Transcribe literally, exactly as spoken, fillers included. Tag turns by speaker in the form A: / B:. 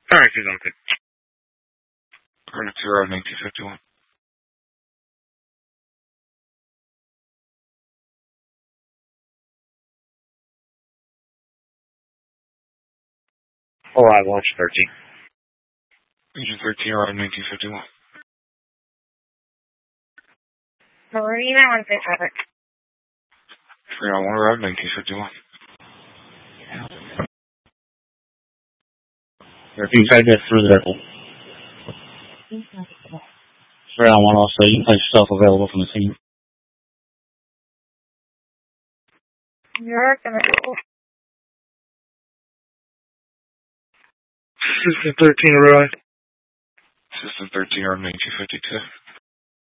A: Alright, she's on good.
B: Current zero nineteen fifty-one.
A: Alright, launch thirteen.
B: Agent thirteen, arrived nineteen fifty-one.
C: Marina one six traffic.
B: three oh one, arrived nineteen fifty-one.
D: If you try to get through there, three on one also, you can place yourself available from the scene.
C: You're gonna go.
A: System thirteen arrived.
B: System thirteen, arrived nineteen fifty-two.